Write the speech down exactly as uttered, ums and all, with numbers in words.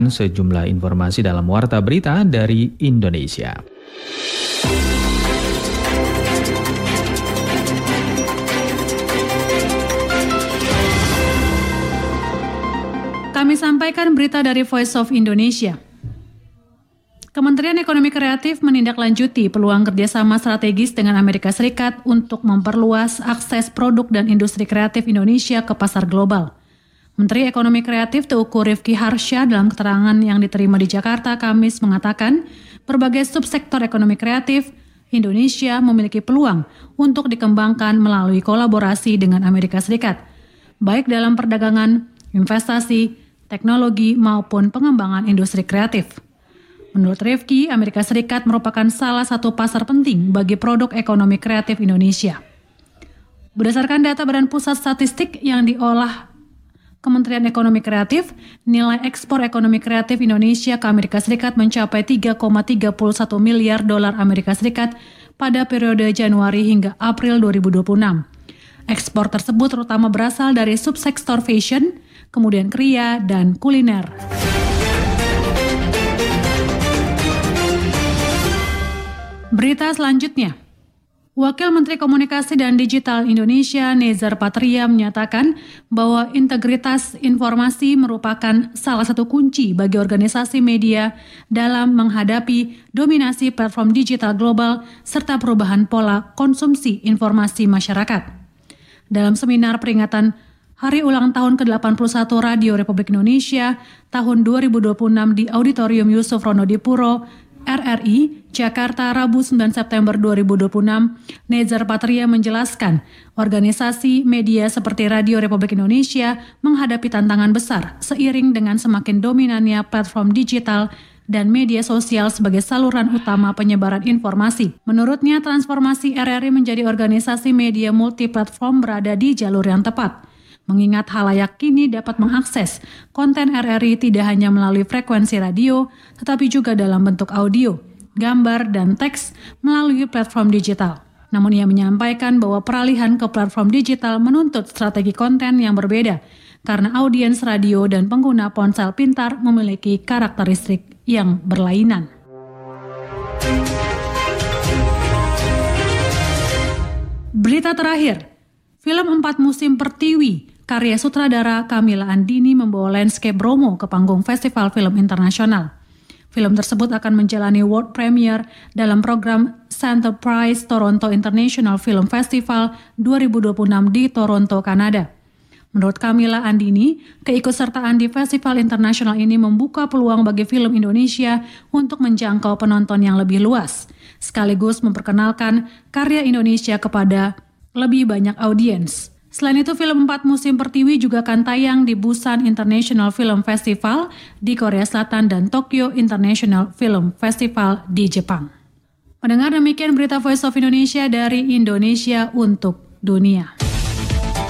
sejumlah informasi dalam Warta Berita dari Indonesia. Kami sampaikan berita dari Voice of Indonesia. Kementerian Ekonomi Kreatif menindaklanjuti peluang kerjasama strategis dengan Amerika Serikat untuk memperluas akses produk dan industri kreatif Indonesia ke pasar global. Menteri Ekonomi Kreatif Teuku Rifki Harsha dalam keterangan yang diterima di Jakarta Kamis mengatakan, berbagai subsektor ekonomi kreatif Indonesia memiliki peluang untuk dikembangkan melalui kolaborasi dengan Amerika Serikat, baik dalam perdagangan, investasi, teknologi maupun pengembangan industri kreatif. Menurut Rifki, Amerika Serikat merupakan salah satu pasar penting bagi produk ekonomi kreatif Indonesia. Berdasarkan data Badan Pusat Statistik yang diolah Kementerian Ekonomi Kreatif, nilai ekspor ekonomi kreatif Indonesia ke Amerika Serikat mencapai tiga koma tiga satu miliar dolar Amerika Serikat pada periode Januari hingga April dua ribu dua puluh enam. Ekspor tersebut terutama berasal dari subsektor fashion, kemudian kriya, dan kuliner. Berita selanjutnya, Wakil Menteri Komunikasi dan Digital Indonesia Nezar Patria menyatakan bahwa integritas informasi merupakan salah satu kunci bagi organisasi media dalam menghadapi dominasi platform digital global serta perubahan pola konsumsi informasi masyarakat. Dalam seminar peringatan Hari Ulang Tahun ke delapan puluh satu Radio Republik Indonesia tahun dua ribu dua puluh enam di Auditorium Yusuf Ronodipuro, R R I, Jakarta, Rabu sembilan September dua ribu dua puluh enam, Nezar Patria menjelaskan organisasi media seperti Radio Republik Indonesia menghadapi tantangan besar seiring dengan semakin dominannya platform digital dan media sosial sebagai saluran utama penyebaran informasi. Menurutnya, transformasi R R I menjadi organisasi media multiplatform berada di jalur yang tepat. Mengingat halayak kini dapat mengakses konten R R I tidak hanya melalui frekuensi radio, tetapi juga dalam bentuk audio, gambar, dan teks melalui platform digital. Namun ia menyampaikan bahwa peralihan ke platform digital menuntut strategi konten yang berbeda, karena audiens radio dan pengguna ponsel pintar memiliki karakteristik yang berlainan. Berita terakhir, film Empat Musim Pertiwi karya sutradara Kamila Andini membawa landscape Bromo ke panggung Festival Film Internasional. Film tersebut akan menjalani world premiere dalam program Center Prize Toronto International Film Festival dua ribu dua puluh enam di Toronto, Kanada. Menurut Kamila Andini, keikutsertaan di festival internasional ini membuka peluang bagi film Indonesia untuk menjangkau penonton yang lebih luas, sekaligus memperkenalkan karya Indonesia kepada lebih banyak audiens. Selain itu, film Empat Musim Pertiwi juga akan tayang di Busan International Film Festival di Korea Selatan dan Tokyo International Film Festival di Jepang. Mendengar demikian berita Voice of Indonesia dari Indonesia untuk dunia.